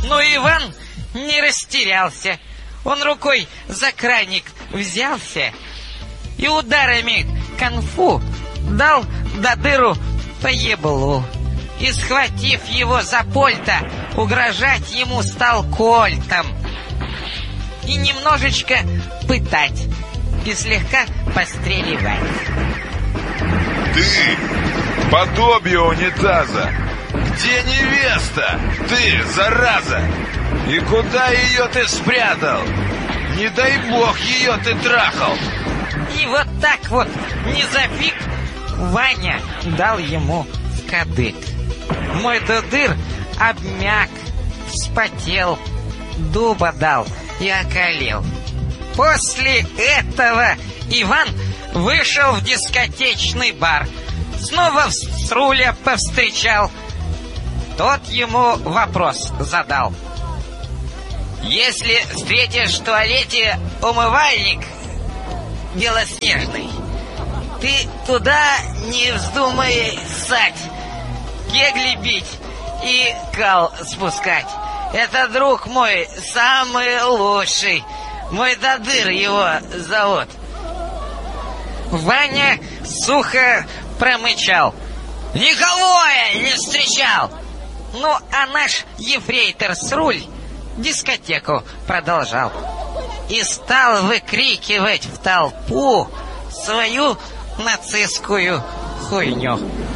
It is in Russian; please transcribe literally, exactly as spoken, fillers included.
Но Иван не растерялся. Он рукой за краник взялся и ударами конфу дал Додыру по еблу. И, схватив его за польто, угрожать ему стал кольтом. И немножечко пытать, и слегка постреливать. Ты, подобие унитаза, где невеста? Ты, зараза! И куда ее ты спрятал? Не дай бог ее ты трахал. И вот так вот, не зафиг, Ваня дал ему в кадык. Мой Додыр обмяк, вспотел, дуба дал и околел. После этого Иван вышел в дискотечный бар. Снова с руля повстречал. Тот ему вопрос задал. Если встретишь в туалете умывальник белоснежный, ты туда не вздумай ссать, кегли бить и кал спускать. Это, друг мой, самый лучший. Мой Додыр его зовут. Ваня сухо промычал. Никого я не встречал. Ну, а наш ефрейтор Сруль дискотеку продолжал и стал выкрикивать в толпу свою нацистскую хуйню.